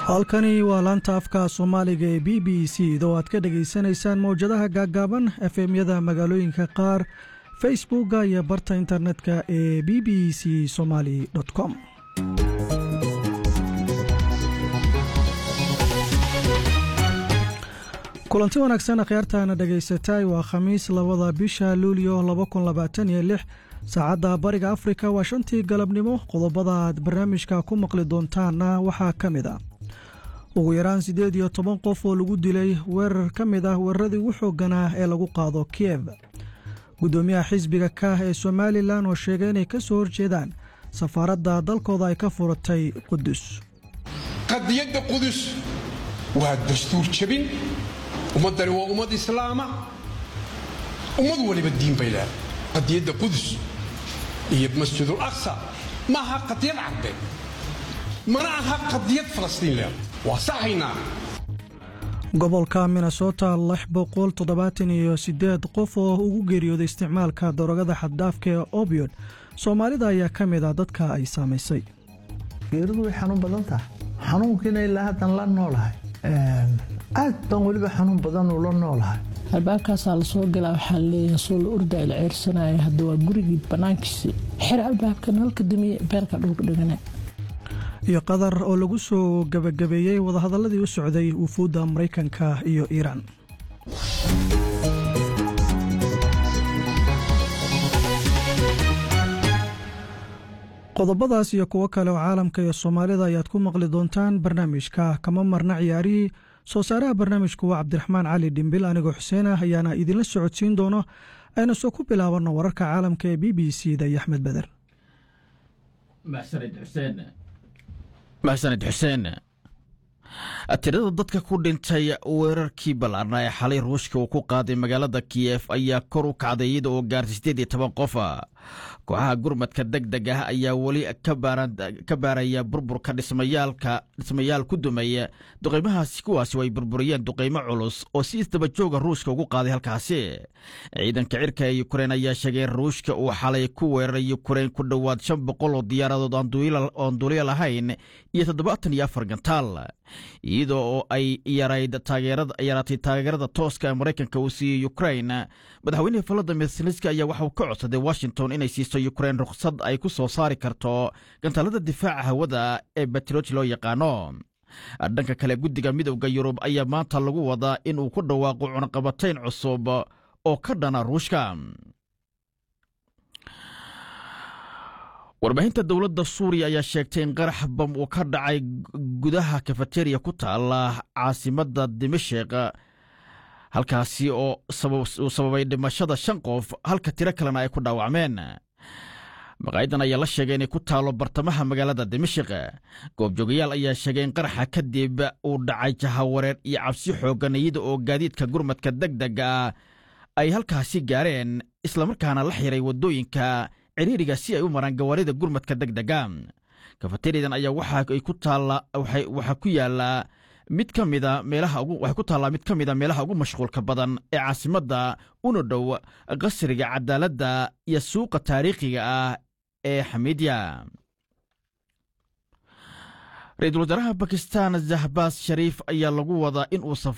halkani waa laanta afka Soomaaliga ee BBC oo aad ka dhageysanaysaan mowjadaha gaagaaban FM-yada magaalooyinka qaar, Facebook iyo barta internetka ee bbcsomali.com. kulanti wanaagsan akhyaartaana dhageysatay waa Khamiis 2 bisha Luulyo 2026 saacada bariga Afrika waa 5 galabnimo. qodobada aad barnaamijka ku maqli doontaana waxaa kamid ah ugu yaraan 18 qof oo lagu dilay weerar kamid ah weeraradii ugu xooganaa ee lagu qaado Kiev. gudoomiyaha xisbiga ka ee Somaliland oo sheegay inay ka soo horjeedaan safaaradda dalkooda ay ka furatay Qudus. qadiyadda Qudus waa dastuur jabin ummadani waa ummad islaama ummad waliba diin bay leedahay. qadiyadda Qudus iyo masjidul aqsa ma aha qadiyad carbeed mana aha qadiyad Falastiin leedahay. waa saxayna gobolka Minnesota 678 qof oo ugu geeriyooday isticmaalka darogada xad-dhaafka ee opioid. Soomaalida ayaa kamid ah dadka ay saameysay. geeridu way xanuun badan tahay. xanuunkiina ilaa haddan la noolahay aad baan weliba xanuun badan u la noolahay. albaabkaasaa la soo galaa waxaa leeyahay soo la urda ila ceyrsanaya hadda waa gurigii banaankiisii xir albaabka nalka damiye beerka dhulka dhigana iyo qadar oo lagu soo gabagabeeyay wadahadaladii u socday wufuudda Mareykanka iyo Iiraan. qodobadaas iyo kuwo kale oo caalamka iyo Soomaalida ayaad ku maqli doontaan barnaamijka. kama marna ciyaarihii soo saaraha barnaamijku waa Cabdiraxmaan Cali Dhimbil, anigoo Xuseen ah ayaana idinla socodsiin doono. ayna soo ku bilaabano wararka caalamka ee BBC-da iyo Axmed Bader. maxsanid xuseen. tirada dadka ku dhintay weerarkii ballaarnaa ee xalay Ruushka uu ku qaaday magaalada Kiev ayaa kor u kacday iyada oo gaartay 18 qof. kooxaha gurmadka degdeg ah ayaa weli ka baaraya burburka dhismayaal ku dumaya duqeymahaasi, kuwaasi way burburiyeen duqeymo culus oo si isdaba jooga Ruushka ugu qaaday halkaasi. ciidanka cirka ee Ukraine ayaa sheegay Ruushka uu xalay ku weeraray Ukraine ku dhowaad 500 oo diyaaradood aan duuliye lahayn iyo 74 gantaal, iyadoo oo ay yaraatay taageerada tooska ee Mareykanka uu siiyey Ukraine. madaxweynaha Volodymyr Zelensky ayaa waxa uu ka codsaday Washington inay siiso Ukraine ruqsad ay ku soo saari karto gantaalada difaaca hawada ee Patriot loo yaqaano. dhanka kale, guddiga midowga Yurub ayaa maanta lagu wadaa in uu ku dhawaaqo cunaqabatayn cusub oo ka dhana Ruushka. warbaahinta dowladda Suuriya ayaa sheegtay in qarax bam uu ka dhacay gudaha kafeteria ku taala caasimadda Dimashq, halkaasi oo sababay dhimashada 5 qof halka tiro kalena ay ku dhaawacmeen. maqaayadan ayaa la sheegay inay ku taalo bartamaha magaalada Dimashq. goobjoogayaal ayaa sheegay in qaraxa kadib uu dhacay jahawareer iyo cabsi xoogan iyada oo gaadiidka gurmadka degdega ay halkaasi gaareen, islamarkaana la xiray wadooyinka ciriiriga si ay u maraan gawaarida gurmadka degdega. kafeteriyadan ayaa waxaa ku yaala mid ka mida meelaha ugu mashquulka badan ee caasimadda, una dhow qasriga cadaaladda iyo suuqa taariikhiga ah ee Xamidiya. ra-iisul wasaaraha Bakistan Shahbaz Sharif ayaa lagu wadaa in uu